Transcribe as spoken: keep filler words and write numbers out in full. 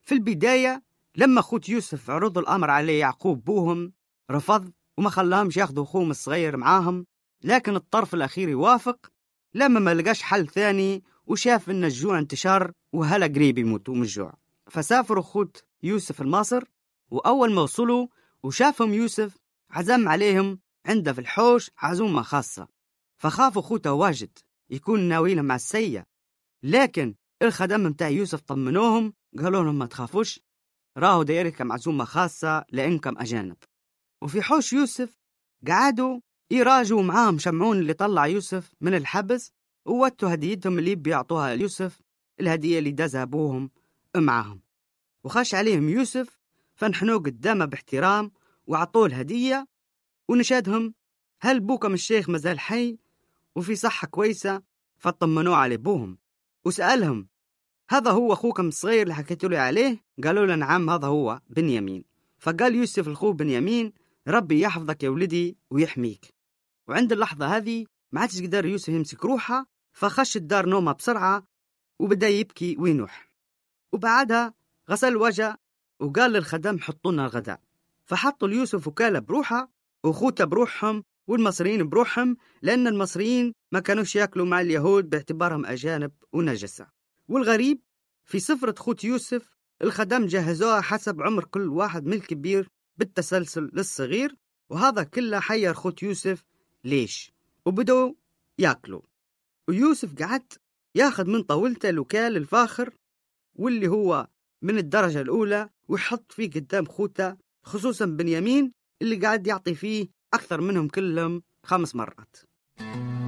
في البداية لما أخوت يوسف عرضوا الأمر عليه يعقوب بوهم رفض وما خلاهمش ياخدوا أخوهم الصغير معاهم، لكن الطرف الأخير يوافق لما ما لقاش حل ثاني وشاف إن الجوع انتشر وهلا قريب يموتوا من الجوع. فسافروا أخوت يوسف لمصر، وأول ما وصلوا وشافهم يوسف عزم عليهم عنده في الحوش عزومة خاصة، فخافوا أخوته واجد يكون ناويلهم مع السيئة. لكن الخدم متاع يوسف طمنوهم قالوا لهم ما تخافوش، راهو دايركم عزومة خاصة لأنكم أجانب. وفي حوش يوسف قعدوا يراجعوا معاهم شمعون اللي طلع يوسف من الحبس، ووتوا هديتهم اللي بيعطوها ليوسف، الهدية اللي دازها أبوهم معاهم. وخش عليهم يوسف فنحنوا قدامه باحترام وعطوه الهدية، ونشادهم هل بوكم الشيخ مازال حي وفي صحة كويسة؟ فطمنوا على بوهم وسألهم هذا هو أخوكم الصغير اللي حكيتوا لي عليه؟ قالوا له نعم هذا هو بنيامين. فقال يوسف الخو بنيامين ربي يحفظك يا ولدي ويحميك. وعند اللحظة هذه ما عادش قدر يوسف يمسك روحه، فخش الدار نومه بسرعة وبدأ يبكي وينوح. وبعدها غسل وجه وقال للخدم حطونا الغداء، فحطوا ليوسف وكالة بروحه وأخوته بروحهم والمصريين بروحهم، لأن المصريين ما كانوش يأكلوا مع اليهود باعتبارهم أجانب ونجسة. والغريب في سفرة خوت يوسف الخدم جهزوها حسب عمر كل واحد من الكبير بالتسلسل للصغير، وهذا كله حير خوت يوسف ليش، وبدأوا يأكلوا. ويوسف قعد ياخذ من طاولته الوكال الفاخر واللي هو من الدرجة الأولى ويحط فيه قدام خوته، خصوصا بنيامين اللي قاعد يعطي فيه أكثر منهم كلهم خمس مرات.